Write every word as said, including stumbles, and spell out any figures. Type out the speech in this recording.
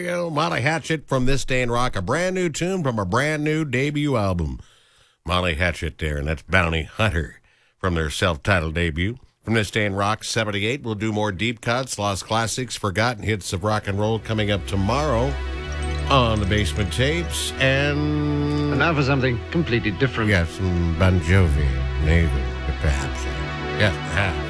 you go. Molly Hatchet from This Day in Rock, a brand new tune from a brand new debut album. Molly Hatchet there, and that's Bounty Hunter from their self-titled debut. From This Day in Rock, seventy-eight, we'll do more deep cuts, lost classics, forgotten hits of rock and roll coming up tomorrow on the Basement Tapes. And, and now for something completely different. We got some Bon Jovi, maybe, perhaps. Yes, perhaps.